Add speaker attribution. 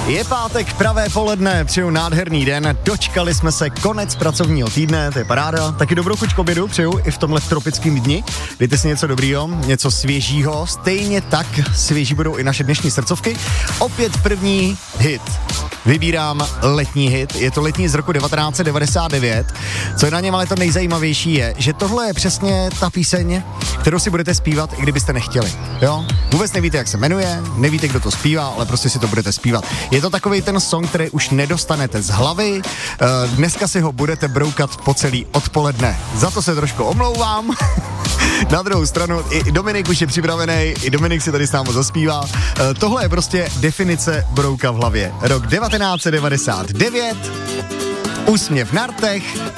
Speaker 1: Je pátek, pravé poledne, přeju nádherný den, dočkali jsme se konec pracovního týdne, to je paráda, taky dobrou chuť k obědu přeju i v tomhle tropickém dni, dejte si něco dobrýho, něco svěžího, stejně tak svěží budou i naše dnešní srdcovky, opět první hit. Vybírám letní hit, je to letní z roku 1999, co je na něm ale to nejzajímavější je, že tohle je přesně ta píseň, kterou si budete zpívat, i kdybyste nechtěli, jo? Vůbec nevíte, jak se jmenuje, nevíte, kdo to zpívá, ale prostě si to budete zpívat. Je to takovej ten song, který už nedostanete z hlavy, dneska si ho budete broukat po celý odpoledne. Za to se trošku omlouvám. Na druhou stranu, i Dominik už je připravený, i Dominik si tady s námi zaspívá. Tohle je prostě definice brouka v hlavě. Rok 1999, úsměv na rtech,